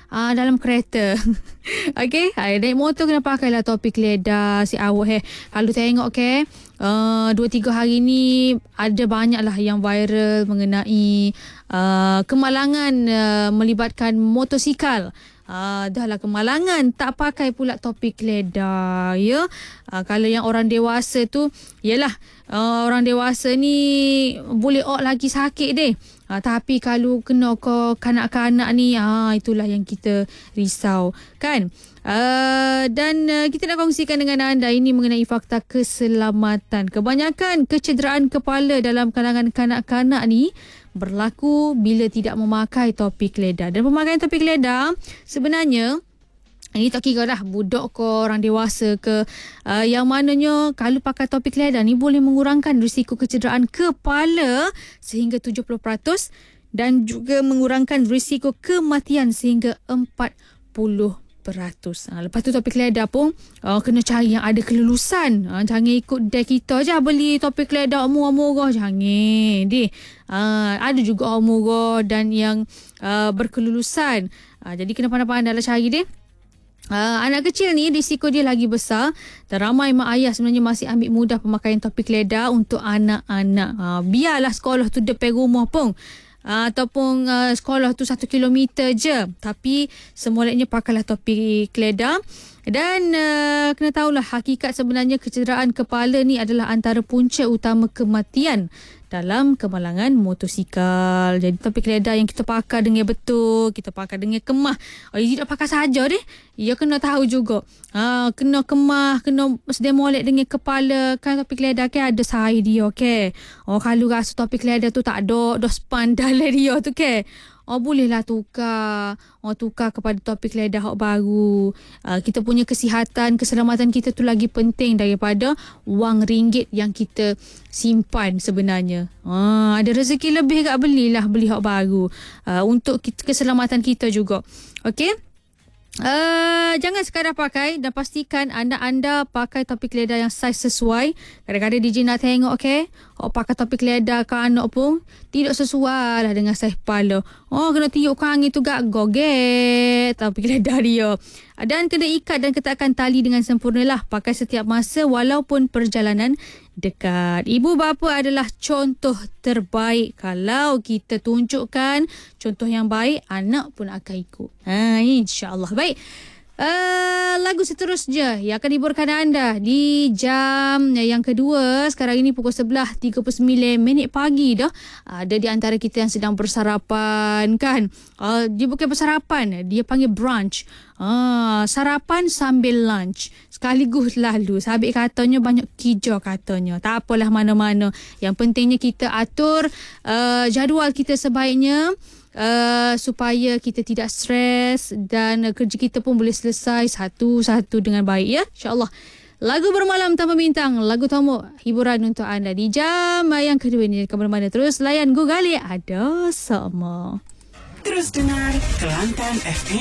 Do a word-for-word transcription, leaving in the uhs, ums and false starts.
uh, dalam kereta. Okey, naik motor kena pakailah topi keledar si awak eh. Kalau tengok okey, uh, dua tiga hari ni ada banyaklah yang viral mengenai uh, kemalangan uh, melibatkan motosikal. Uh, dah lah kemalangan tak pakai pula topi keledar ya. Uh, kalau yang orang dewasa tu yalah, uh, orang dewasa ni boleh ok lagi sakit deh. Uh, tapi kalau kena ke kanak-kanak ni, ah uh, itulah yang kita risau kan. Uh, dan uh, kita nak kongsikan dengan anda ini mengenai fakta keselamatan. Kebanyakan kecederaan kepala dalam kalangan kanak-kanak ni berlaku bila tidak memakai topi keledar. Dan pemakaian topi keledar sebenarnya ini tak kira dah budak ke orang dewasa ke, uh, yang mananya kalau pakai topi keledar ni boleh mengurangkan risiko kecederaan kepala sehingga tujuh puluh peratus dan juga mengurangkan risiko kematian sehingga empat puluh peratus. Ha, lepas tu topi keledar pun uh, kena cari yang ada kelulusan. Ha, jangan ikut dek kita je beli topi keledar murah-murah. Jangan. Deh. Uh, ada juga orang murah dan yang uh, berkelulusan. Uh, jadi kena pandai-pandai lah cari deh. Uh, anak kecil ni risiko dia lagi besar dan ramai mak ayah sebenarnya masih ambil mudah pemakaian topi keledar untuk anak-anak. Uh, biarlah sekolah tu depan rumah pun. Uh, ataupun uh, sekolah tu satu kilometer je, tapi semoleknya pakailah topi keledar. Dan uh, kena tahulah hakikat sebenarnya kecederaan kepala ni adalah antara punca utama kematian dalam kemalangan motosikal. Jadi topi keledar yang kita pakai dengan betul, kita pakai dengan kemah. Oh, tidak pakai saja deh. Ya kena tahu juga. Ha, kena kemah, kena sedia molek dengan kepala. Kan topi keledar kan ada sahih dia, okey. Oh, kalau rasa topi keledar tu tak ada dos pandai dia tu, okey. Oh, bolehlah tukar. Oh, tukar kepada topi keledar hak baru. Uh, kita punya kesihatan, keselamatan kita tu lagi penting daripada wang ringgit yang kita simpan sebenarnya. Uh, ada rezeki lebih kat belilah beli hak baru. Uh, untuk kita, keselamatan kita juga. Okey? Uh, jangan sekadar pakai dan pastikan anak anda pakai topi keledar yang saiz sesuai. Kadang-kadang D J nak tengok, okey, oh, pakai topi keledar ke anak pun tidak sesuai lah dengan saiz kepala. Oh, kena tiup ke angin tu gak goget topi keledar dia. Dan kena ikat dan ketatkan tali dengan sempurna lah. Pakai setiap masa walaupun perjalanan dekat. Ibu bapa adalah contoh terbaik. Kalau kita tunjukkan contoh yang baik, anak pun akan ikut. Ha, insya-Allah. Baik. Uh, lagu seterusnya yang akan hiburkan anda di jam yang kedua. Sekarang ini pukul sebelas tiga puluh sembilan minit pagi dah. Ada di antara kita yang sedang bersarapan kan. Uh, dia bukan bersarapan, dia panggil brunch. Uh, sarapan sambil lunch. Sekaligus lalu. Sabit katanya banyak kijau katanya. Tak apalah mana-mana. Yang pentingnya kita atur uh, jadual kita sebaiknya. Uh, supaya kita tidak stres dan uh, kerja kita pun boleh selesai satu-satu dengan baik ya, insyaAllah. Lagu bermalam tanpa bintang, lagu tamu hiburan untuk anda di jam yang kedua ini. Ke mana-mana terus layan Google ada sama. Terus dengar Kelantan F M.